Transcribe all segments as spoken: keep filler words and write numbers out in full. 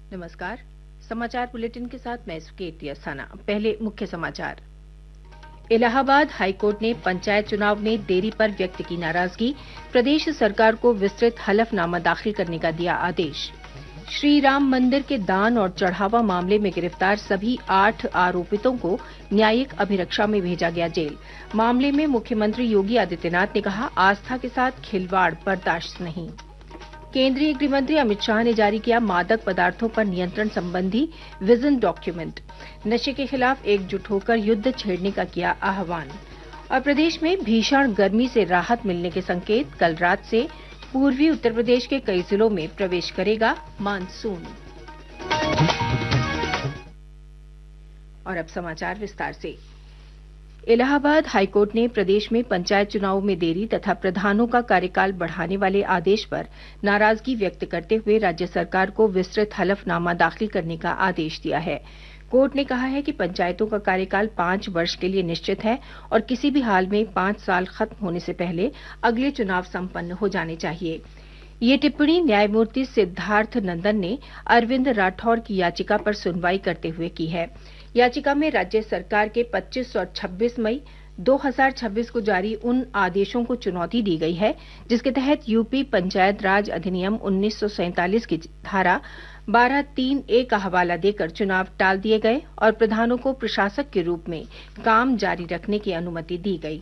नमस्कार। समाचार बुलेटिन के साथ मैं सुकेती अस्थाना। पहले मुख्य समाचार। इलाहाबाद हाईकोर्ट ने पंचायत चुनाव में देरी पर व्यक्त की नाराजगी। प्रदेश सरकार को विस्तृत हलफनामा दाखिल करने का दिया आदेश। श्री राम मंदिर के दान और चढ़ावा मामले में गिरफ्तार सभी आठ आरोपितों को न्यायिक अभिरक्षा में भेजा गया जेल। मामले में मुख्यमंत्री योगी आदित्यनाथ ने कहा, आस्था के साथ खिलवाड़ बर्दाश्त नहीं। केंद्रीय गृहमंत्री अमित शाह ने जारी किया मादक पदार्थों पर नियंत्रण संबंधी विजन डॉक्यूमेंट। नशे के खिलाफ एकजुट होकर युद्ध छेड़ने का किया आह्वान। और प्रदेश में भीषण गर्मी से राहत मिलने के संकेत। कल रात से पूर्वी उत्तर प्रदेश के कई जिलों में प्रवेश करेगा मानसून। और अब समाचार विस्तार से। इलाहाबाद हाईकोर्ट ने प्रदेश में पंचायत चुनाव में देरी तथा प्रधानों का कार्यकाल बढ़ाने वाले आदेश पर नाराजगी व्यक्त करते हुए राज्य सरकार को विस्तृत हलफनामा दाखिल करने का आदेश दिया है। कोर्ट ने कहा है कि पंचायतों का कार्यकाल पांच वर्ष के लिए निश्चित है और किसी भी हाल में पांच साल खत्म होने से पहले अगले चुनाव संपन्न हो जाने चाहिए। ये टिप्पणी न्यायमूर्ति सिद्धार्थ नंदन ने अरविंद राठौर की याचिका पर सुनवाई करते हुए की है। याचिका में राज्य सरकार के पच्चीस और छब्बीस मई दो हज़ार छब्बीस को जारी उन आदेशों को चुनौती दी गई है जिसके तहत यूपी पंचायत राज अधिनियम उन्नीस सौ सैंतालीस की धारा बारह तीन ए का हवाला देकर चुनाव टाल दिए गए और प्रधानों को प्रशासक के रूप में काम जारी रखने की अनुमति दी गई।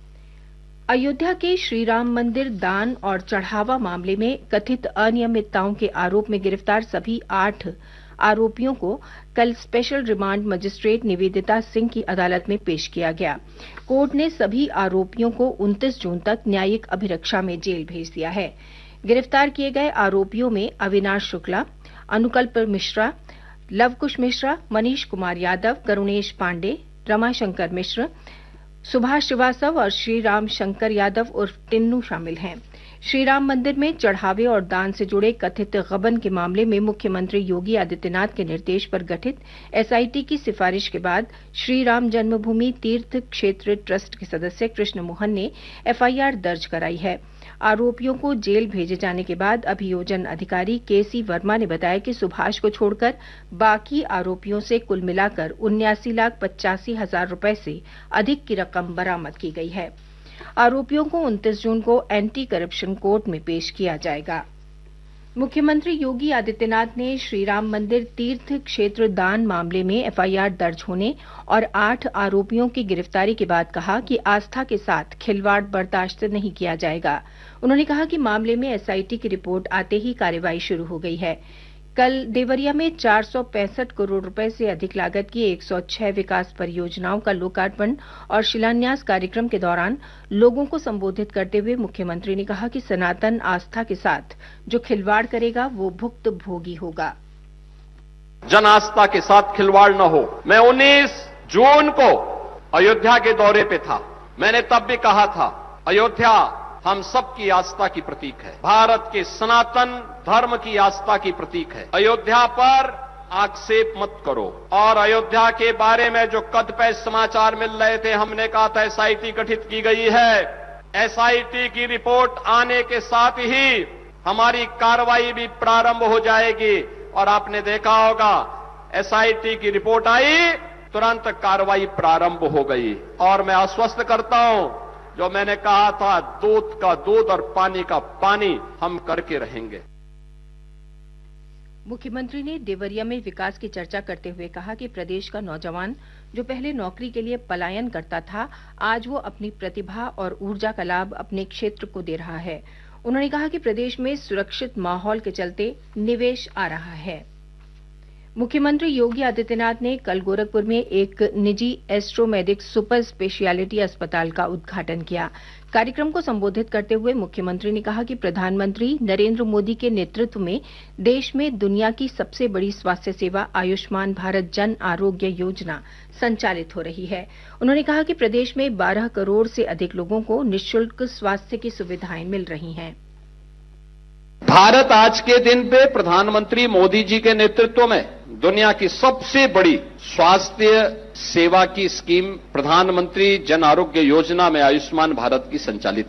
अयोध्या के श्रीराम मंदिर दान और चढ़ावा मामले में कथित अनियमितताओं के आरोप में गिरफ्तार सभी आठ आरोपियों को कल special remand magistrate Nivedita Singh की अदालत में पेश किया गया। कोर्ट ने सभी आरोपियों को उनतीस जून तक न्यायिक अभिरक्षा में जेल भेज दिया है। गिरफ्तार किए गए आरोपियों में अविनाश शुक्ला, अनुकल्प मिश्रा, लवकुश मिश्रा, मनीष कुमार यादव, करुणेश पांडे, रमाशंकर मिश्र, सुभाष श्रीवास्तव और श्रीराम शंकर यादव उर्फ टिन्नू शामिल हैं। श्रीराम मंदिर में चढ़ावे और दान से जुड़े कथित गबन के मामले में मुख्यमंत्री योगी आदित्यनाथ के निर्देश पर गठित एसआईटी की सिफारिश के बाद श्रीराम जन्मभूमि तीर्थ क्षेत्र ट्रस्ट के सदस्य कृष्ण मोहन ने एफआईआर दर्ज कराई है। आरोपियों को जेल भेजे जाने के बाद अभियोजन अधिकारी केसी वर्मा ने बताया कि सुभाष को छोड़कर बाकी आरोपियों से कुल मिलाकर उन्यासी लाख पचासी हजार रुपए से अधिक की रकम बरामद की गई है। आरोपियों को उनतीस जून को एंटी करप्शन कोर्ट में पेश किया जाएगा। मुख्यमंत्री योगी आदित्यनाथ ने श्रीराम मंदिर तीर्थ क्षेत्र दान मामले में एफआईआर दर्ज होने और आठ आरोपियों की गिरफ्तारी के बाद कहा कि आस्था के साथ खिलवाड़ बर्दाश्त नहीं किया जाएगा। उन्होंने कहा कि मामले में एसआईटी की रिपोर्ट आते ही कार्रवाई शुरू हो गई है। कल देवरिया में चार सौ पैंसठ करोड़ रुपए से अधिक लागत की एक सौ छह विकास परियोजनाओं का लोकार्पण और शिलान्यास कार्यक्रम के दौरान लोगों को संबोधित करते हुए मुख्यमंत्री ने कहा कि सनातन आस्था के साथ जो खिलवाड़ करेगा वो भुक्त भोगी होगा। जन आस्था के साथ खिलवाड़ न हो। मैं उन्नीस जून को अयोध्या के दौरे पे था। मैंने तब भी कहा था, अयोध्या हम सबकी आस्था की प्रतीक है, भारत के सनातन धर्म की आस्था की प्रतीक है। अयोध्या पर आक्षेप मत करो। और अयोध्या के बारे में जो कदपे समाचार मिल रहे थे, हमने कहा था एसआईटी गठित की गई है। एसआईटी की रिपोर्ट आने के साथ ही हमारी कार्रवाई भी प्रारंभ हो जाएगी। और आपने देखा होगा, एसआईटी की रिपोर्ट आई, तुरंत कार्रवाई प्रारंभ हो गई। और मैं आश्वस्त करता हूं, जो मैंने कहा था, दूध का दूध और पानी का पानी हम करके रहेंगे। मुख्यमंत्री ने देवरिया में विकास की चर्चा करते हुए कहा कि प्रदेश का नौजवान जो पहले नौकरी के लिए पलायन करता था, आज वो अपनी प्रतिभा और ऊर्जा का लाभ अपने क्षेत्र को दे रहा है। उन्होंने कहा कि प्रदेश में सुरक्षित माहौल के चलते निवेश आ रहा है। मुख्यमंत्री योगी आदित्यनाथ ने कल गोरखपुर में एक निजी एस्ट्रोमेडिक सुपर स्पेशियलिटी अस्पताल का उद्घाटन किया। कार्यक्रम को संबोधित करते हुए मुख्यमंत्री ने कहा कि प्रधानमंत्री नरेंद्र मोदी के नेतृत्व में देश में दुनिया की सबसे बड़ी स्वास्थ्य सेवा आयुष्मान भारत जन आरोग्य योजना संचालित हो रही है। उन्होंने कहा कि प्रदेश में बारह करोड़ से अधिक लोगों को निःशुल्क स्वास्थ्य की सुविधाएं मिल रही हैं। भारत आज के दिन पे प्रधानमंत्री मोदी जी के नेतृत्व में दुनिया की सबसे बड़ी स्वास्थ्य सेवा की स्कीम प्रधानमंत्री जन आरोग्य योजना में आयुष्मान भारत की संचालित